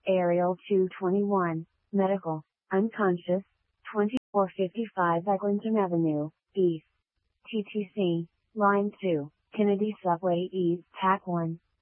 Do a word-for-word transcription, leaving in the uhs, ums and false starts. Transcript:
Ariel two twenty-one, medical, unconscious, twenty-four fifty-five Eglinton Avenue, East. T T C, Line two, Kennedy Subway East, Tack one.